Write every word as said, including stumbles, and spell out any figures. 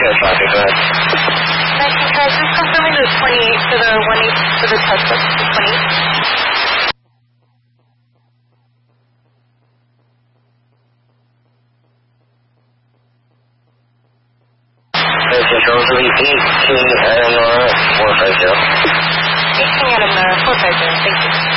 Yes, Roger, go ahead. nineteen, can I just confirming the twenty-eight for the one eight for the test book, the twenty-eight? Control to be eighteen Adam Nora four five zero. eighteen Adam Nora four five zero, thank you.